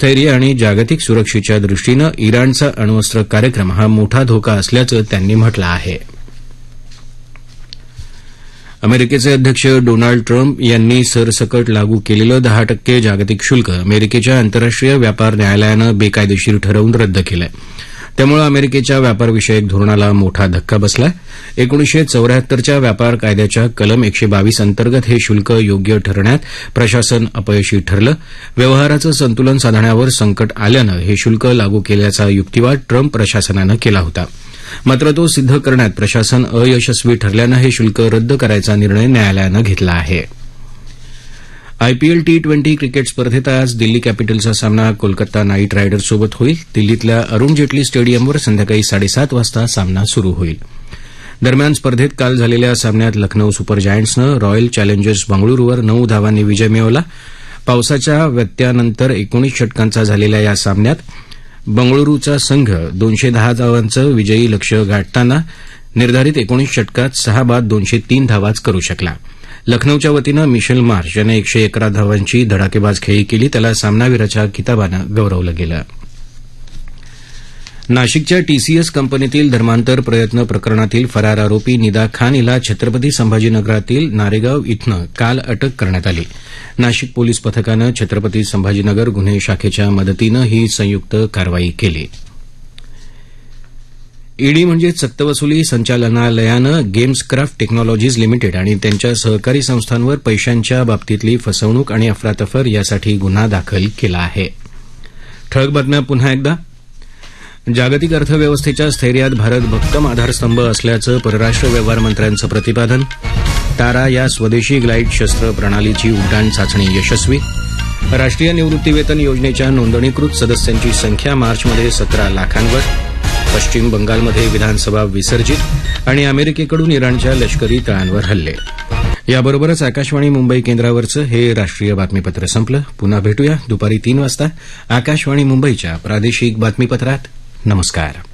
स्थैर्य आणि जागतिक सुरक्षेच्या दृष्टीनं इराणचा अण्वस्त्र कार्यक्रम हा मोठा धोका असल्याचं त्यांनी म्हटलं आहे. अमेरिकेचे अध्यक्ष डोनाल्ड ट्रम्प यांनी सरसकट लागू केलेलं 10% जागतिक शुल्क अमेरिकेच्या आंतरराष्ट्रीय व्यापार न्यायालयानं बेकायदेशीर ठरवून रद्द केलंय. त्यामुळे अमेरिकेच्या व्यापारविषयक धोरणाला मोठा धक्का बसलाय. 1974च्या व्यापार कायद्याच्या कलम 122 अंतर्गत हे शुल्क योग्य ठरवण्यात प्रशासन अपयशी ठरलं. व्यवहाराचं संतुलन साधण्यावर संकट आल्यानं हे शुल्क लागू केल्याचा युक्तिवाद ट्रम्प प्रशासनानं केला होता. मात्र तो सिद्ध करण्यात प्रशासन अयशस्वी ठरल्यानं हे शुल्क रद्द करायचा निर्णय न्यायालयानं घेतला आहे. आयपीएल T20 क्रिकेट स्पर्धेत आज दिल्ली कॅपिटल्सचा सामना कोलकाता नाईट रायडर्ससोबत होईल. दिल्लीतल्या अरुण जेटली स्टेडियमवर संध्याकाळी 7:30 वाजता सामना सुरू होईल. दरम्यान स्पर्धेत काल झालेल्या सामन्यात लखनौ सुपर जायंट्सनं रॉयल चॅलेंजर्स बंगळुरूवर 9 धावांनी विजय मिळवला. पावसाच्या व्यत्ययानंतर 19 षटकांचा झालेल्या या सामन्यात बंगळुरूचा संघ 210 धावांचं विजयी लक्ष्य गाठताना निर्धारित 19 षटकात 6 बाद 203 धावाच करू शकला. लखनौच्या वतीनं मिशेल मार्श यानं 111 धावांची धडाकेबाज खेळी केली. त्याला सामनावीराच्या किताबानं गौरवलं गेलं. नाशिकच्या टीसीएस कंपनीतील धर्मांतर प्रयत्न प्रकरणातील फरार आरोपी निदा खान हिला छत्रपती संभाजीनगरातील नारेगाव इथनं काल अटक करण्यात आली. नाशिक पोलीस पथकानं छत्रपती संभाजीनगर गुन्हे शाखेच्या मदतीनं ही संयुक्त कारवाई केली. ईडी म्हणजेच सक्तवसुली संचालनालयानं गेम्सक्राफ्ट टेक्नॉलॉजीज लिमिटेड आणि त्यांच्या सहकारी संस्थांवर पैशांच्या बाबतीतली फसवणूक आणि अफरातफर यासाठी गुन्हा दाखल केला आहे. ठळक बातम्या पुन्हा एकदा. जागतिक अर्थव्यवस्थेच्या स्थैर्यात भारत भक्कम आधारस्तंभ असल्याचं परराष्ट्र व्यवहार मंत्र्यांचं प्रतिपादन. तारा या स्वदेशी ग्लाईड शस्त्र प्रणालीची उड्डाण चाचणी यशस्वी. राष्ट्रीय निवृत्तीवेतन योजनेच्या नोंदणीकृत सदस्यांची संख्या मार्चमध्ये 17 लाखांवर. पश्चिम बंगालमध्ये विधानसभा विसर्जित आणि अमेरिकेकडून इराणच्या लष्करी तळांवर हल्ले. याबरोबरच आकाशवाणी मुंबई केंद्रावरचं हे राष्ट्रीय बातमीपत्र संपलं. पुन्हा भेटूया दुपारी 3 वाजता आकाशवाणी मुंबईच्या प्रादेशिक बातमीपत्रात. नमस्कार.